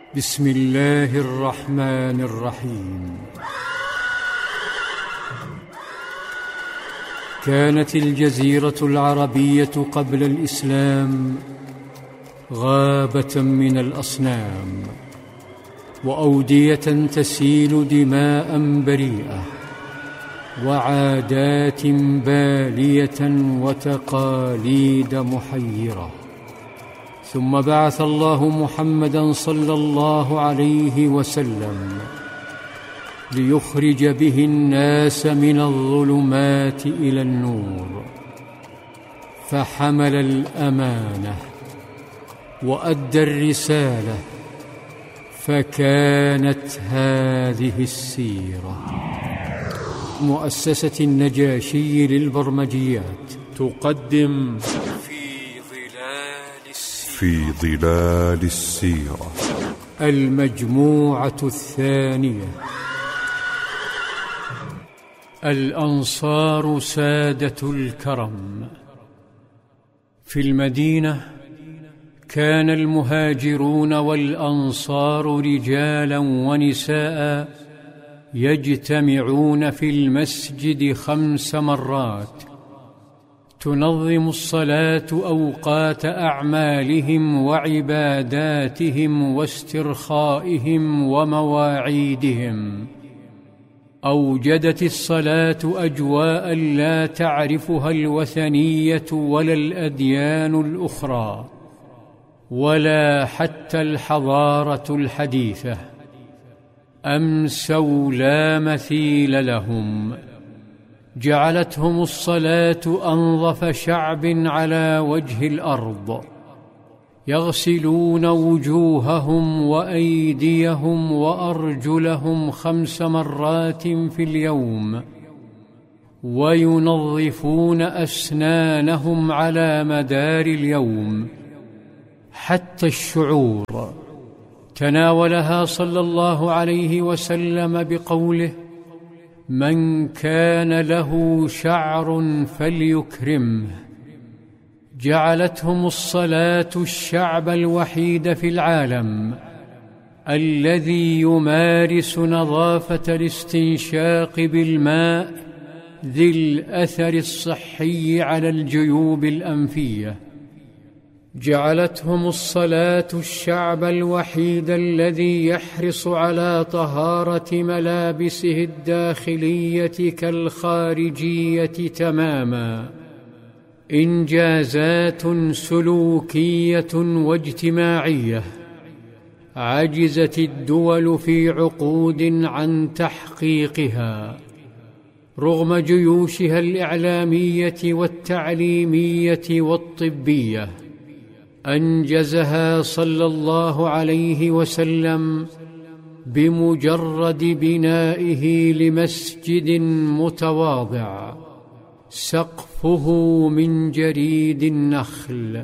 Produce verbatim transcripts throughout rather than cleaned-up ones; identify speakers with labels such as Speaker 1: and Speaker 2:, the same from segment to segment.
Speaker 1: بسم الله الرحمن الرحيم. كانت الجزيرة العربية قبل الإسلام غابة من الأصنام، وأودية تسيل دماء بريئة، وعادات بالية، وتقاليد محيرة. ثم بعث الله محمدًا صلى الله عليه وسلم ليخرج به الناس من الظلمات إلى النور، فحمل الأمانة وأدى الرسالة، فكانت هذه السيرة. مؤسسة النجاشي للبرمجيات تقدم
Speaker 2: في ظلال السيرة
Speaker 1: المجموعة الثانية. الأنصار سادة الكرم. في المدينة كان المهاجرون والأنصار رجالا ونساء يجتمعون في المسجد خمس مرات، تنظم الصلاة أوقات أعمالهم وعباداتهم واسترخائهم ومواعيدهم. أوجدت الصلاة أجواء لا تعرفها الوثنية ولا الأديان الأخرى، ولا حتى الحضارة الحديثة. أمسوا لا مثيل لهم، جعلتهم الصلاة أنظف شعب على وجه الأرض، يغسلون وجوههم وأيديهم وأرجلهم خمس مرات في اليوم، وينظفون أسنانهم على مدار اليوم. حتى الشعور تناولها صلى الله عليه وسلم بقوله: من كان له شعر فليكرمه. جعلتهم الصلاة الشعب الوحيد في العالم الذي يمارس نظافة الاستنشاق بالماء ذي الأثر الصحي على الجيوب الأنفية. جعلتهم الصلاة الشعب الوحيد الذي يحرص على طهارة ملابسه الداخلية كالخارجية تماماً. إنجازات سلوكية واجتماعية عجزت الدول في عقود عن تحقيقها، رغم جيوشها الإعلامية والتعليمية والطبية. أنجزها صلى الله عليه وسلم بمجرد بنائه لمسجد متواضع سقفه من جريد النخل،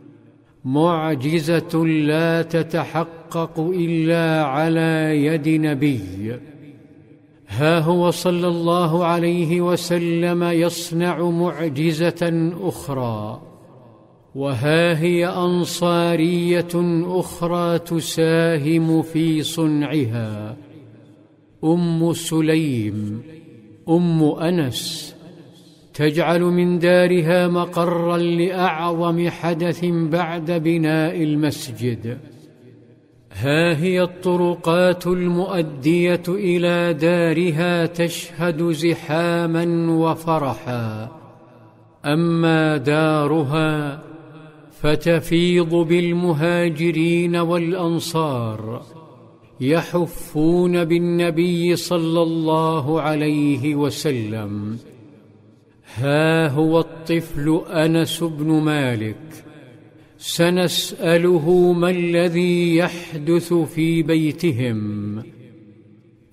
Speaker 1: معجزة لا تتحقق إلا على يد نبي. ها هو صلى الله عليه وسلم يصنع معجزة أخرى، وها هي أنصارية أخرى تساهم في صنعها. أم سليم أم أنس تجعل من دارها مقرا لأعظم حدث بعد بناء المسجد. ها هي الطرقات المؤدية إلى دارها تشهد زحاما وفرحا. أما دارها فتفيض بالمهاجرين والأنصار يحفون بالنبي صلى الله عليه وسلم. ها هو الطفل أنس بن مالك، سنسأله ما الذي يحدث في بيتهم.